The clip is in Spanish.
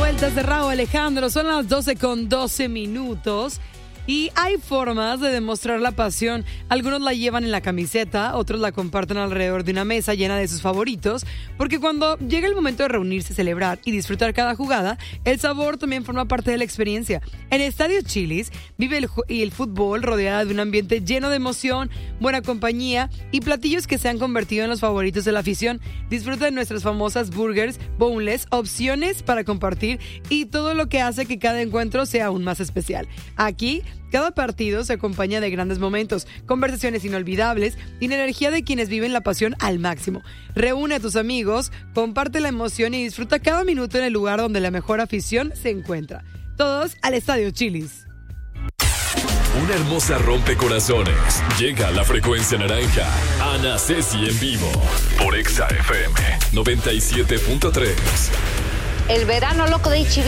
vuelta, cerrado Alejandro. Son las 12:12 y hay formas de demostrar la pasión. Algunos la llevan en la camiseta, otros la comparten alrededor de una mesa llena de sus favoritos, porque cuando llega el momento de reunirse, celebrar y disfrutar cada jugada, el sabor también forma parte de la experiencia. En Estadio Chili's vive el fútbol rodeada de un ambiente lleno de emoción, buena compañía y platillos que se han convertido en los favoritos de la afición. Disfruta de nuestras famosas burgers, boneless, opciones para compartir y todo lo que hace que cada encuentro sea aún más especial. Aquí, cada partido se acompaña de grandes momentos, conversaciones inolvidables y la energía de quienes viven la pasión al máximo. Reúne a tus amigos, comparte la emoción y disfruta cada minuto en el lugar donde la mejor afición se encuentra. Todos al Estadio Chili's. Una hermosa rompecorazones. Llega a la frecuencia naranja. Ana Ceci en vivo. Por Exa FM 97.3. El verano loco de HB